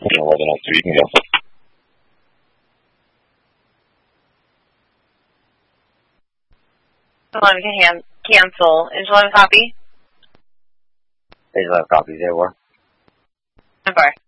know where the next two you can go. Hold on, can cancel. Is 11 copy? Page 11 copies, yeah, where? I'm sorry.